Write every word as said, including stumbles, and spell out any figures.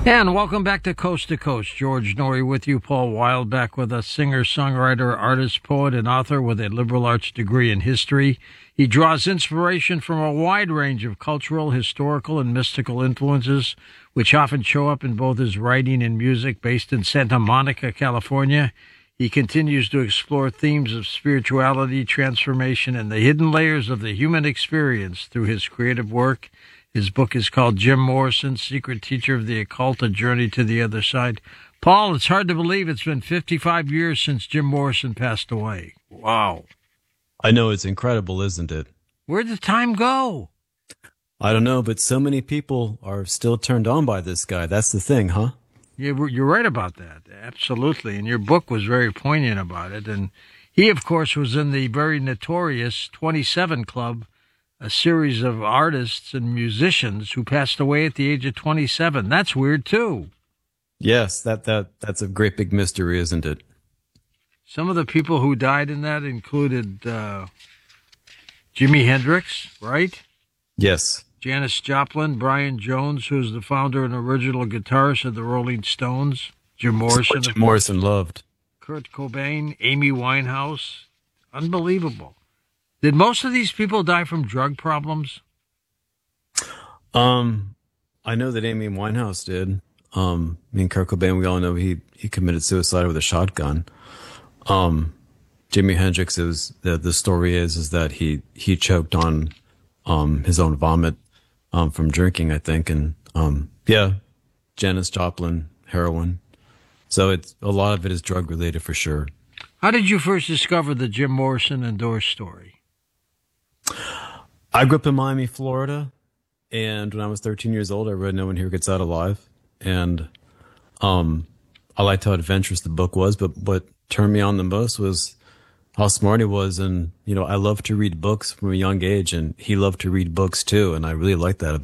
And welcome back to Coast to Coast. George Norrie with you, Paul Wild back with us, singer, songwriter, artist, poet, and author with a liberal arts degree in history. He draws inspiration from a wide range of cultural, historical, and mystical influences, which often show up in both his writing and music. Based in Santa Monica, California, he continues to explore themes of spirituality, transformation, and the hidden layers of the human experience through his creative work. His book is called Jim Morrison, Secret Teacher of the Occult, A Journey to the Other Side. Paul, it's hard to believe it's been fifty-five years since Jim Morrison passed away. Wow. I know, it's incredible, isn't it? Where'd the time go? I don't know, but so many people are still turned on by this guy. That's the thing, huh? You're, you're right about that. Absolutely. And your book was very poignant about it. And he, of course, was in the very notorious twenty-seven Club, a series of artists and musicians who passed away at the age of twenty-seven. That's weird, too. Yes, that, that that's a great big mystery, isn't it? Some of the people who died in that included uh, Jimi Hendrix, right? Yes. Janis Joplin, Brian Jones, who's the founder and original guitarist of the Rolling Stones, Jim Morrison. Jim Morrison loved. Kurt Cobain, Amy Winehouse. Unbelievable. Did most of these people die from drug problems? Um, I know that Amy Winehouse did. Um, me and Kurt Cobain, we all know he, he committed suicide with a shotgun. Um, Jimi Hendrix is, the, the story is, is that he, he choked on, um, his own vomit, um, from drinking, I think. And, um, yeah, Janis Joplin, heroin. So it's, a lot of it is drug related for sure. How did you first discover the Jim Morrison and Doors story? I grew up in Miami, Florida, and when I was thirteen years old, I read No One Here Gets Out Alive, and um, I liked how adventurous the book was, but what turned me on the most was how smart he was, and, you know, I love to read books from a young age, and he loved to read books too, and I really liked that